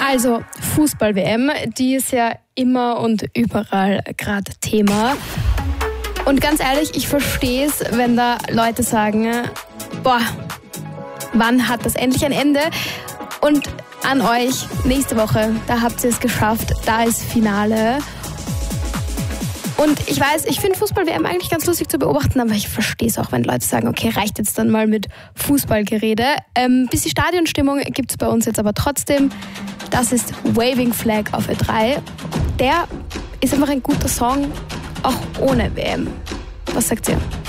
Also Fußball-WM, die ist ja immer und überall gerade Thema. Und ganz ehrlich, ich verstehe es, wenn da Leute sagen, boah, wann hat das endlich ein Ende? Und an euch, nächste Woche, da habt ihr es geschafft, da ist Finale. Und ich weiß, ich finde Fußball-WM eigentlich ganz lustig zu beobachten, aber ich verstehe es auch, wenn Leute sagen, okay, reicht jetzt dann mal mit Fußballgerede. Bisschen Stadionstimmung gibt es bei uns jetzt aber trotzdem. Das ist Waving Flag auf Ö3. Der ist einfach ein guter Song, auch ohne WM. Was sagt ihr?